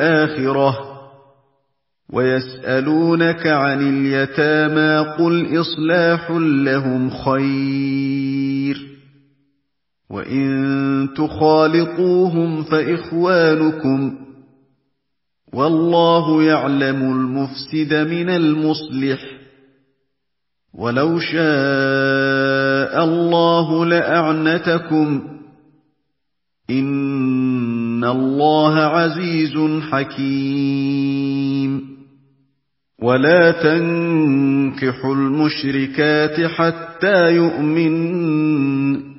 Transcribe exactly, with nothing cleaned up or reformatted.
الْآخِرَةِ وَيَسْأَلُونَكَ عَنِ الْيَتَامَى قُلْ إِصْلَاحٌ لَّهُمْ خَيْرٌ وَإِن تُخَالِطُوهُمْ فَإِخْوَانُكُمْ وَاللَّهُ يَعْلَمُ الْمُفْسِدَ مِنَ الْمُصْلِحِ وَلَوْ شَاءَ اللَّهُ لَأَعْنَتَكُمْ إِنَّ اللَّهَ عَزِيزٌ حَكِيمٌ وَلَا تَنكِحُوا الْمُشْرِكَاتِ حَتَّىٰ يُؤْمِنَّ